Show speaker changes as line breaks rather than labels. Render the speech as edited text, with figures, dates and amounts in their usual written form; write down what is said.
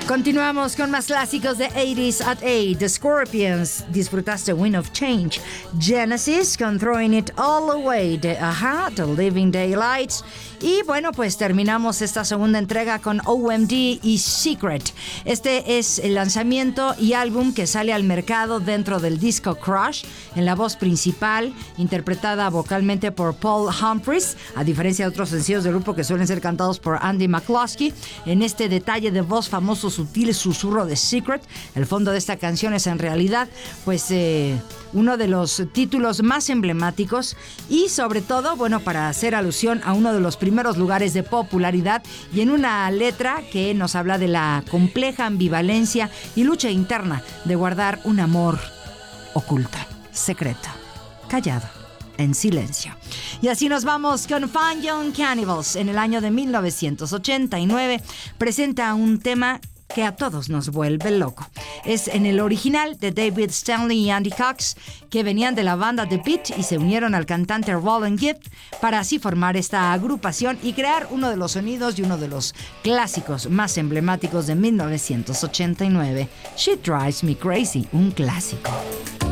Continuamos con más clásicos de 80s at 8. The Scorpions, disfrutaste Wind of Change. Genesis con Throwing It All Away. De Aha, The Living Daylights. Y bueno, pues terminamos esta segunda entrega con OMD y Secret. Este es el lanzamiento y álbum que sale al mercado dentro del disco Crush, en la voz principal, interpretada vocalmente por Paul Humphries, a diferencia de otros sencillos del grupo que suelen ser cantados por Andy McCluskey. En este detalle de voz famoso, sutil susurro de Secret, el fondo de esta canción es en realidad pues uno de los títulos más emblemáticos y sobre todo, bueno, para hacer alusión a uno de los primeros lugares de popularidad y en una letra que nos habla de la compleja ambivalencia y lucha interna de guardar un amor oculto, secreto, callado, en silencio. Y así nos vamos con Fine Young Cannibals. En el año de 1989 presenta un tema que a todos nos vuelve loco. Es en el original de David Stanley y Andy Cox, que venían de la banda The Beat y se unieron al cantante Roland Gibb para así formar esta agrupación y crear uno de los sonidos y uno de los clásicos más emblemáticos de 1989, She Drives Me Crazy, un clásico.